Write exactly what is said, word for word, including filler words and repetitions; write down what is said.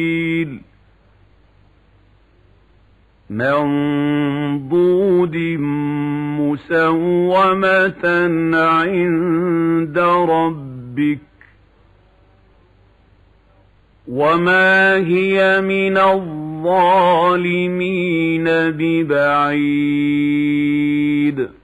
منضود مسومة عند ربك وما هي من الظالمين ببعيد